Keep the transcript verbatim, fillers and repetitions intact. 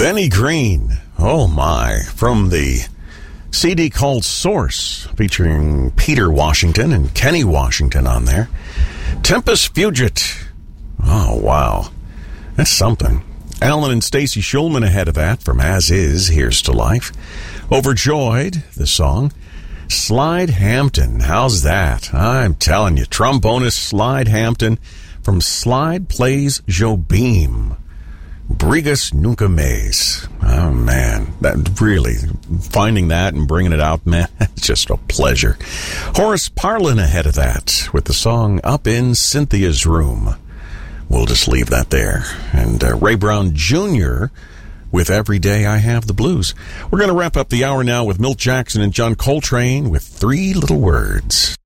Benny Green, oh my, from the C D called Source, featuring Peter Washington and Kenny Washington on there. Tempus Fugit, oh wow, that's something. Alan and Stacy Schulman ahead of that from As Is, Here's to Life. Overjoyed, the song. Slide Hampton, how's that? I'm telling you, trombonist Slide Hampton from Slide Plays Jobim. Brigas Nunca Mais. Oh, man. That really, finding that and bringing it out, man, it's just a pleasure. Horace Parlin ahead of that with the song Up in Cynthia's Room. We'll just leave that there. And uh, Ray Brown Junior with Every Day I Have the Blues. We're going to wrap up the hour now with Milt Jackson and John Coltrane with Three Little Words.